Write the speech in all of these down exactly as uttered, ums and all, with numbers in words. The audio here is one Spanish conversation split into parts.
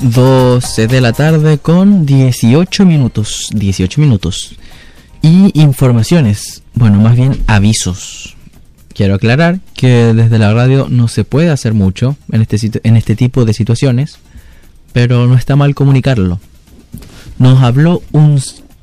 doce de la tarde con dieciocho minutos. dieciocho minutos. Y informaciones, bueno, más bien avisos. Quiero aclarar que desde la radio no se puede hacer mucho en este, situ- en este tipo de situaciones, pero no está mal comunicarlo. Nos habló un,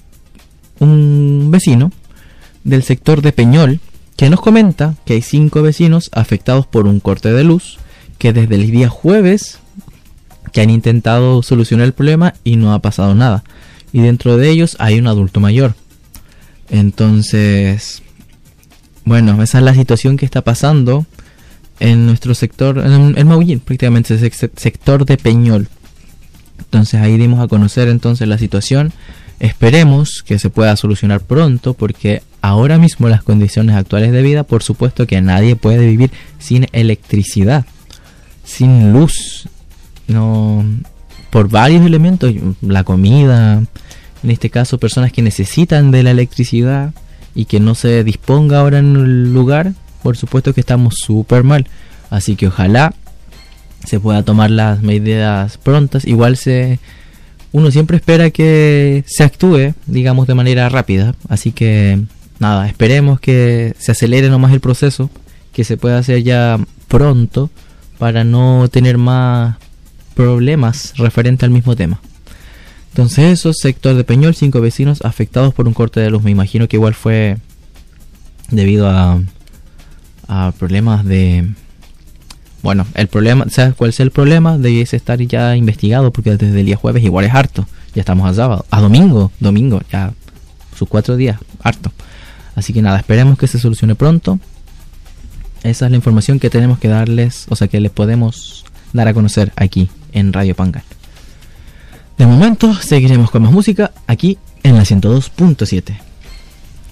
un vecino del sector de Peñol que nos comenta que hay cinco vecinos afectados por un corte de luz, que desde el día jueves que han intentado solucionar el problema y no ha pasado nada. Y dentro de ellos hay un adulto mayor. Entonces, bueno, esa es la situación que está pasando en nuestro sector, en el Maullín, prácticamente el sector de Peñol. Entonces ahí dimos a conocer entonces la situación. Esperemos que se pueda solucionar pronto, porque ahora mismo las condiciones actuales de vida, por supuesto que nadie puede vivir sin electricidad, sin luz, no, por varios elementos, la comida, en este caso personas que necesitan de la electricidad y que no se disponga ahora en el lugar, por supuesto que estamos súper mal. Así que ojalá se pueda tomar las medidas prontas. Igual se uno siempre espera que se actúe, digamos, de manera rápida. Así que nada, esperemos que se acelere nomás el proceso, que se pueda hacer ya pronto para no tener más problemas referente al mismo tema. Entonces eso, sector de Peñol, cinco vecinos afectados por un corte de luz. Me imagino que igual fue debido a, a problemas de... Bueno, el problema, ¿sabes cuál es el problema? Debiese estar ya investigado, porque desde el día jueves igual es harto. Ya estamos a sábado, a domingo, domingo, ya sus cuatro días, harto. Así que nada, esperemos que se solucione pronto. Esa es la información que tenemos que darles, o sea que les podemos dar a conocer aquí en Radio Pangal. De momento seguiremos con más música aquí en la ciento dos punto siete.